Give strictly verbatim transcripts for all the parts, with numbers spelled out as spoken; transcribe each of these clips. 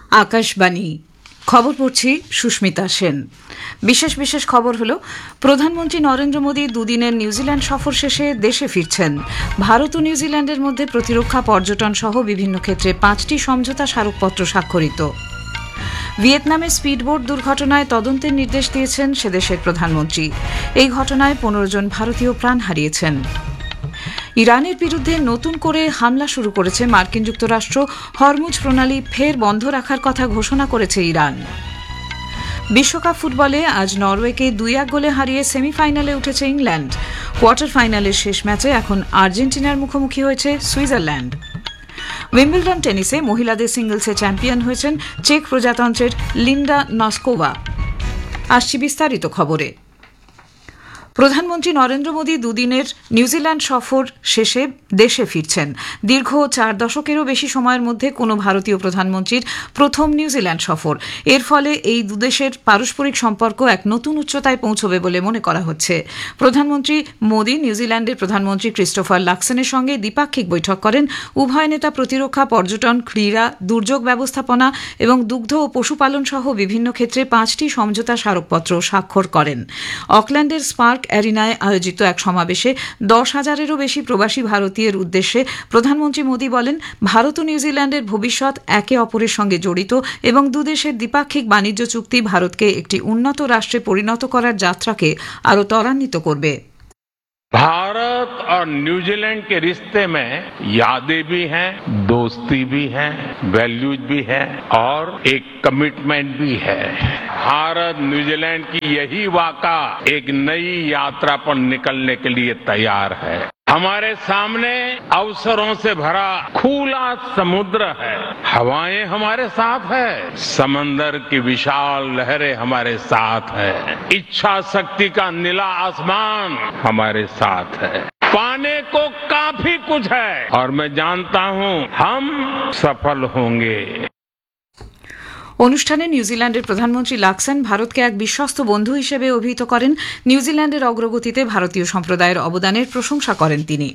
আকাশবাণী খবর পড়ছি সুস্মিতা সেন। বিশেষ বিশেষ খবর হলো, প্রধানমন্ত্রী নরেন্দ্র মোদী দুদিনের নিউজিল্যান্ড সফর শেষে দেশে ফিরছেন। ভারত ও নিউজিল্যান্ডের মধ্যে প্রতিরক্ষা, পর্যটন সহ বিভিন্ন ক্ষেত্রে পাঁচটি সমঝোতা স্মারকপত্র স্বাক্ষরিত। ভিয়েতনামে স্পিডবোট দুর্ঘটনায় তদন্তের নির্দেশ দিয়েছেন সেদেশের প্রধানমন্ত্রী। এই ঘটনায় পনেরো জন ভারতীয় প্রাণ হারিয়েছেন। ইরানের বিরুদ্ধে নতুন করে হামলা শুরু করেছে মার্কিন যুক্তরাষ্ট্র। হরমুজ প্রণালী ফের বন্ধ রাখার কথা ঘোষণা করেছে ইরান। বিশ্বকাপ ফুটবলে আজ নরওয়েকে দুই এক গোলে হারিয়ে সেমিফাইনালে উঠেছে ইংল্যান্ড। কোয়ার্টার ফাইনালের শেষ ম্যাচে এখন আর্জেন্টিনার মুখোমুখি হয়েছে সুইজারল্যান্ড। উইম্বলডন টেনিসে মহিলাদের সিঙ্গলসে চ্যাম্পিয়ন হয়েছেন চেক প্রজাতন্ত্রের লিন্ডা নস্কোভা। আসছি বিস্তারিত খবরে। প্রধানমন্ত্রী নরেন্দ্র মোদী দুদিনের নিউজিল্যান্ড সফর শেষে দেশে ফিরছেন। দীর্ঘ চার দশকেরও বেশি সময়ের মধ্যে কোনো ভারতীয় প্রধানমন্ত্রীর প্রথম নিউজিল্যান্ড সফর। এর ফলে এই দুদেশের পারস্পরিক সম্পর্ক এক নতুন উচ্চতায় পৌঁছবে বলে মনে করা হচ্ছে। প্রধানমন্ত্রী মোদী নিউজিল্যান্ডের প্রধানমন্ত্রী ক্রিস্টোফার লাক্সেনের সঙ্গে দ্বিপাক্ষিক বৈঠক করেন। উভয় নেতা প্রতিরক্ষা, পর্যটন, ক্রীড়া, দুর্যোগ ব্যবস্থাপনা এবং দুগ্ধ ও পশুপালন সহ বিভিন্ন ক্ষেত্রে পাঁচটি সমঝোতা স্মারকপত্র স্বাক্ষর করেন। অকল্যান্ডের স্পার্ক অ্যারিনায় আয়োজিত এক সমাবেশে দশ হাজারেরও বেশি প্রবাসী ভারতীয়ের উদ্দেশ্যে প্রধানমন্ত্রী মোদী বলেন, ভারত ও নিউজিল্যান্ডের ভবিষ্যৎ একে অপরের সঙ্গে জড়িত এবং দুদেশের দ্বিপাক্ষিক বাণিজ্য চুক্তি ভারতকে একটি উন্নত রাষ্ট্রে পরিণত করার যাত্রাকে আরও ত্বরান্বিত করবে। भारत और न्यूजीलैंड के रिश्ते में यादें भी हैं, दोस्ती भी है, वैल्यूज भी है और एक कमिटमेंट भी है। भारत न्यूजीलैंड की यही वाक़ा एक नई यात्रा पर निकलने के लिए तैयार है। हमारे सामने अवसरों से भरा खुला समुद्र है, हवाएं हमारे साथ है, समंदर की विशाल लहरें हमारे साथ है, इच्छा शक्ति का नीला आसमान हमारे साथ है। पाने को काफी कुछ है और मैं जानता हूं हम सफल होंगे। অনুষ্ঠানে নিউজিল্যান্ডের প্রধানমন্ত্রী লাক্সেন ভারতকে এক বিশ্বস্ত বন্ধু হিসেবে অভিহিত করেন। নিউজিল্যান্ডের অগ্রগতিতে ভারতীয় সম্প্রদায়ের অবদানের প্রশংসা করেন তিনি।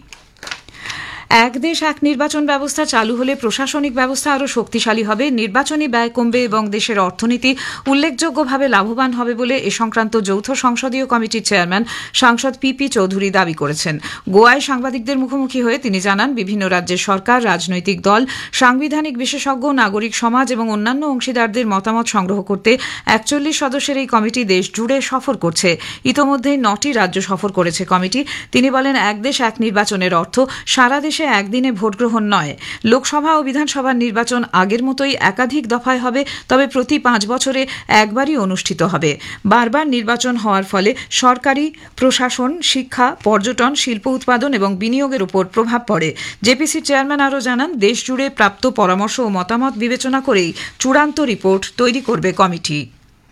এক দেশ এক নির্বাচন ব্যবস্থা চালু হলে প্রশাসনিক ব্যবস্থা আরও শক্তিশালী হবে, নির্বাচনী ব্যয় কমবে এবং দেশের অর্থনীতি উল্লেখযোগ্যভাবে লাভবান হবে বলে এ সংক্রান্ত যৌথ সংসদীয় কমিটির চেয়ারম্যান সাংসদ পি পি চৌধুরী দাবি করেছেন। গোয়ায় সাংবাদিকদের মুখোমুখি হয়ে তিনি জানান, বিভিন্ন রাজ্যের সরকার, রাজনৈতিক দল, সাংবিধানিক বিশেষজ্ঞ, নাগরিক সমাজ এবং অন্যান্য অংশীদারদের মতামত সংগ্রহ করতে একচল্লিশ সদস্যের এই কমিটি দেশ জুড়ে সফর করছে। ইতোমধ্যেই নটি রাজ্য সফর করেছে কমিটি। তিনি বলেন, এক দেশ এক নির্বাচনের অর্থ সারা দেশে একদিনে ভোট গ্রহণ নয়। লোকসভা ও বিধানসভার নির্বাচন আগের মতোই একাধিক দফায় হবে, তবে প্রতি পাঁচ বছরে একবারই অনুষ্ঠিত হবে। বারবার নির্বাচন হওয়ার ফলে সরকারি, প্রশাসন, শিক্ষা, পর্যটন, শিল্প উৎপাদন এবং বিনিয়োগের উপর প্রভাব পড়ে। জেপিসির চেয়ারম্যান আরও জানান, দেশ জুড়ে প্রাপ্ত পরামর্শ ও মতামত বিবেচনা করেই চূড়ান্ত রিপোর্ট তৈরি করবে কমিটি।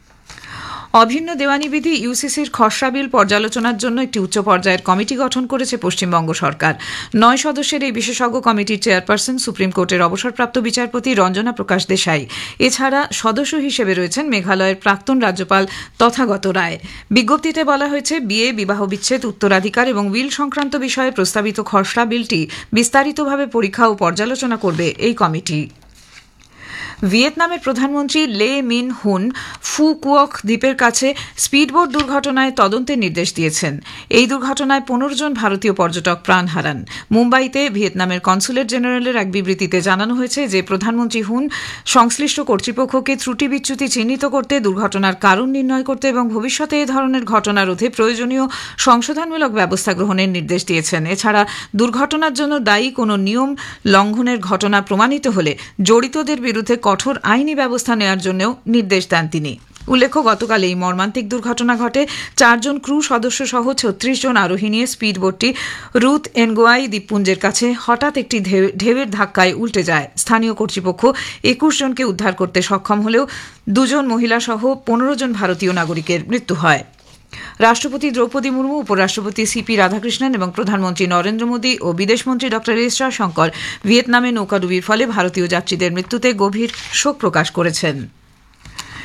অভিন্ন দেওয়ানি বিধি ইউসিসির খসড়া বিল পর্যালোচনার জন্য একটি উচ্চ পর্যায়ের কমিটি গঠন করেছে পশ্চিমবঙ্গ সরকার। নয় সদস্যের এই বিশেষজ্ঞ কমিটির চেয়ারপারসন সুপ্রিম কোর্টের অবসরপ্রাপ্ত বিচারপতি রঞ্জনা প্রকাশ দেশাই। এছাড়া সদস্য হিসেবে রয়েছেন মেঘালয়ের প্রাক্তন রাজ্যপাল তথাগত রায়। বিজ্ঞপ্তিতে বলা হয়েছে, বিয়ে, বিবাহ বিচ্ছেদ, উত্তরাধিকার এবং উইল সংক্রান্ত বিষয়ে প্রস্তাবিত খসড়া বিলটি বিস্তারিতভাবে পরীক্ষা ও পর্যালোচনা করবে এই কমিটি। ভিয়েতনামের প্রধানমন্ত্রী লে মিন হুন ফু কুওক দ্বীপের কাছে স্পিডবোট দুর্ঘটনায় তদন্তের নির্দেশ দিয়েছেন। এই দুর্ঘটনায় পনেরো জন ভারতীয় পর্যটক প্রাণ হারান। মুম্বাইতে ভিয়েতনামের কনসুলেট জেনারেলের এক বিবৃতিতে জানানো হয়েছে যে প্রধানমন্ত্রী হুন সংশ্লিষ্ট কর্তৃপক্ষকে ত্রুটি বিচ্যুতি চিহ্নিত করতে, দুর্ঘটনার কারণ নির্ণয় করতে এবং ভবিষ্যতে এ ধরনের ঘটনা রোধে প্রয়োজনীয় সংশোধনমূলক ব্যবস্থা গ্রহণের নির্দেশ দিয়েছেন। এছাড়া দুর্ঘটনার জন্য দায়ী কোনো নিয়ম লঙ্ঘনের ঘটনা প্রমাণিত হলে জড়িতদের বিরুদ্ধে কঠোর আইনি ব্যবস্থা নেওয়ার জন্যও নির্দেশ দেন তিনি। উল্লেখ্য, গতকাল এই মর্মান্তিক দুর্ঘটনা ঘটে। চারজন ক্রু সদস্য সহ ছত্রিশ জন আরোহী নিয়ে স্পিডবোটটি রুথ এনগোয়াই দ্বীপপুঞ্জের কাছে হঠাৎ একটি ঢেউয়ের ধাক্কায় উল্টে যায়। স্থানীয় কর্তৃপক্ষ একুশ জনকে উদ্ধার করতে সক্ষম হলেও দুজন মহিলা সহ পনেরো জন ভারতীয় নাগরিকের মৃত্যু হয়। রাষ্ট্রপতি দ্রৌপদী মুর্মু, উপরাষ্ট্রপতি সিপি রাধাকৃষ্ণন এবং প্রধানমন্ত্রী নরেন্দ্র মোদী ও বিদেশমন্ত্রী ডক্টর এস জয়শঙ্কর ভিয়েতনামে নৌকাডুবির ফলে ভারতীয় যাত্রীদের মৃত্যুতে গভীর শোক প্রকাশ করেছেন।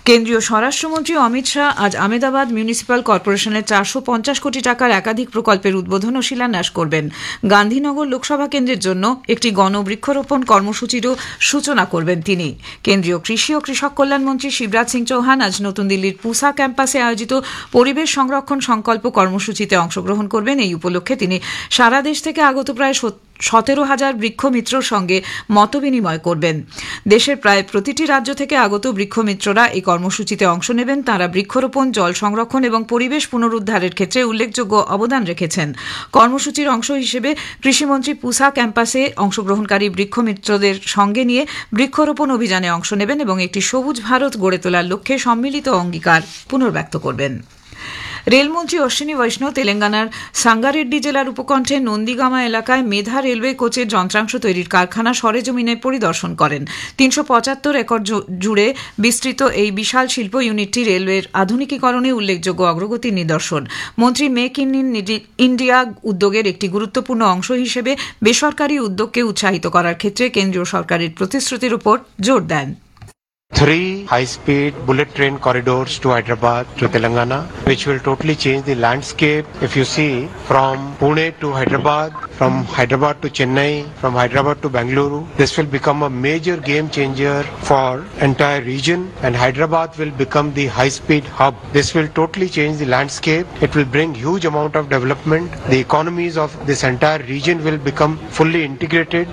কেন্দ্রীয় স্বরাষ্ট্রমন্ত্রী অমিত শাহ আজ আহমেদাবাদ মিউনিসিপ্যাল কর্পোরেশনের চারশো পঞ্চাশ কোটি টাকার একাধিক প্রকল্পের উদ্বোধন ও শিলান্যাস করবেন। গান্ধীনগর লোকসভা কেন্দ্রের জন্য একটি গণবৃক্ষরোপণ কর্মসূচিরও সূচনা করবেন তিনি। কেন্দ্রীয় কৃষি ও কৃষক কল্যাণ মন্ত্রী শিবরাজ সিং চৌহান আজ নতুন দিল্লির পুসা ক্যাম্পাসে আয়োজিত পরিবেশ সংরক্ষণ সংকল্প কর্মসূচিতে অংশগ্রহণ করবেন। এই উপলক্ষে তিনি সারা দেশ থেকে আগত প্রায় সতেরো হাজার বৃক্ষমিত্রর সঙ্গে মতবিনিময় করবেন। দেশের প্রায় প্রতিটি রাজ্য থেকে আগত বৃক্ষমিত্ররা এই কর্মসূচিতে অংশ নেবেন। তাঁরা বৃক্ষরোপণ, জল সংরক্ষণ এবং পরিবেশ পুনরুদ্ধারের ক্ষেত্রে উল্লেখযোগ্য অবদান রেখেছেন। কর্মসূচির অংশ হিসেবে কৃষিমন্ত্রী পুসা ক্যাম্পাসে অংশগ্রহণকারী বৃক্ষমিত্রদের সঙ্গে নিয়ে বৃক্ষরোপণ অভিযানে অংশ নেবেন এবং একটি সবুজ ভারত গড়ে তোলার লক্ষ্যে সম্মিলিত অঙ্গীকার পুনর্ব্যক্ত করবেন। রেলমন্ত্রী অশ্বিনী বৈষ্ণব তেলেঙ্গানার সাঙ্গারেড্ডি জেলার উপকণ্ঠে নন্দীগামা এলাকায় মেধা রেলওয়ে কোচের যন্ত্রাংশ তৈরির কারখানা সরেজমিনে পরিদর্শন করেন। তিনশো পঁচাত্তর একর জুড়ে বিস্তৃত এই বিশাল শিল্প ইউনিটটি রেলওয়ের আধুনিকীকরণে উল্লেখযোগ্য অগ্রগতির নিদর্শন। মন্ত্রী মেক ইন ইন্ডিয়া উদ্যোগের একটি গুরুত্বপূর্ণ অংশ হিসেবে বেসরকারি উদ্যোগকে উৎসাহিত করার ক্ষেত্রে কেন্দ্রীয় সরকারের প্রতিশ্রুতির উপর জোর দেন। Three high-speed bullet train corridors to Hyderabad to Telangana, which will totally change the landscape. If you see, from Pune to Hyderabad, from Hyderabad to Chennai, from Hyderabad to Bangalore, this will become a major game changer for entire region, and Hyderabad will become the high-speed hub. This will totally change the landscape. It will bring huge amount of development. The economies of this entire region will become fully integrated.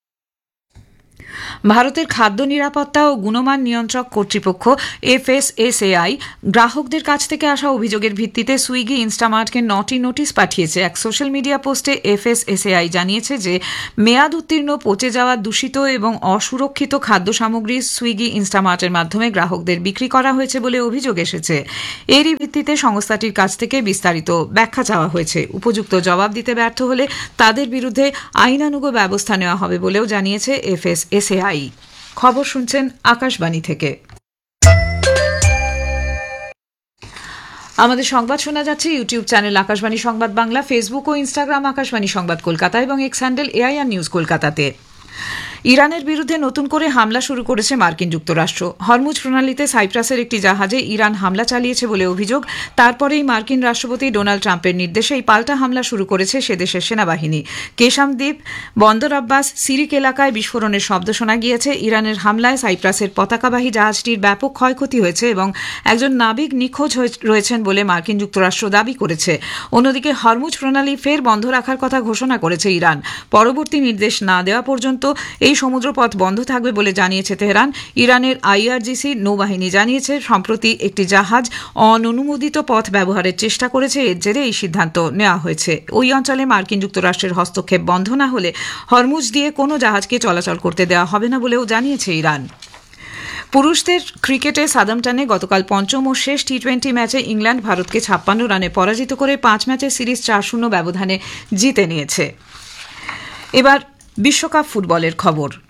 ভারতের খাদ্য নিরাপত্তা ও গুণমান নিয়ন্ত্রক কর্তৃপক্ষ FSSAI গ্রাহকদের কাছ থেকে আসা অভিযোগের ভিত্তিতে সুইগি ইনস্টামার্টকে নটি নোটিশ পাঠিয়েছে। এক সোশ্যাল মিডিয়া পোস্টে এফএসএসএআই জানিয়েছে যে মেয়াদ উত্তীর্ণ, পচে যাওয়া, দূষিত এবং অসুরক্ষিত খাদ্য সামগ্রী সুইগি ইনস্টামার্টের মাধ্যমে গ্রাহকদের বিক্রি করা হয়েছে বলে অভিযোগ এসেছে। এরই ভিত্তিতে সংস্থাটির কাছ থেকে বিস্তারিত ব্যাখ্যা চাওয়া হয়েছে। উপযুক্ত জবাব দিতে ব্যর্থ হলে তাদের বিরুদ্ধে আইনানুগ ব্যবস্থা নেওয়া হবে বলেও জানিয়েছে এফএসএসএআই। খবর শুনছেন আকাশবাণী থেকে। আমাদের সংবাদ শোনা যাচ্ছে ইউটিউব চ্যানেল আকাশবাণী সংবাদ বাংলা, ফেসবুক ও ইনস্টাগ্রাম আকাশবাণী সংবাদ কলকাতা এবং এক্স হ্যান্ডেল এআইআর নিউজ কলকাতাতে। ইরানের বিরুদ্ধে নতুন করে হামলা শুরু করেছে মার্কিন যুক্তরাষ্ট্র। হরমুজ প্রণালীতে সাইপ্রাসের একটি জাহাজে ইরান হামলা চালিয়েছে বলে অভিযোগ। তারপরেই মার্কিন রাষ্ট্রপতি ডোনাল্ড ট্রাম্পের নির্দেশে এই পাল্টা হামলা শুরু করেছে সে দেশের সেনাবাহিনী। কেশাম দ্বীপ, বন্দর আব্বাস, সিরিক এলাকায় বিস্ফোরণের শব্দ শোনা গিয়েছে। ইরানের হামলায় সাইপ্রাসের পতাকাবাহী জাহাজটির ব্যাপক ক্ষয়ক্ষতি হয়েছে এবং একজন নাবিক নিখোঁজ রয়েছেন বলে মার্কিন যুক্তরাষ্ট্র দাবি করেছে। অন্যদিকে হরমুজ প্রণালী ফের বন্ধ রাখার কথা ঘোষণা করেছে ইরান। পরবর্তী নির্দেশ না দেওয়া পর্যন্ত এই সমুদ্রপথ বন্ধ থাকবে বলে জানিয়েছে তেহরান। ইরানের আইআরজিসি নৌবাহিনী জানিয়েছে সম্প্রতি একটি জাহাজ অননুমোদিত পথ ব্যবহারের চেষ্টা করেছে। এর জেরে এই সিদ্ধান্ত নেওয়া হয়েছে। ওই অঞ্চলে মার্কিন যুক্তরাষ্ট্রের হস্তক্ষেপ বন্ধ না হলে হরমুজ দিয়ে কোনো জাহাজকে চলাচল করতে দেওয়া হবে না বলেও জানিয়েছে ইরান। পুরুষদের ক্রিকেটে সাদাম্পটনে গতকাল পঞ্চম ও শেষ টি টোয়েন্টি ম্যাচে ইংল্যান্ড ভারতকে ছাপ্পান্ন রানে পরাজিত করে পাঁচ ম্যাচের সিরিজ চার শূন্য ব্যবধানে জিতে নিয়েছে। এবার বিশ্বকাপ ফুটবলের খবর।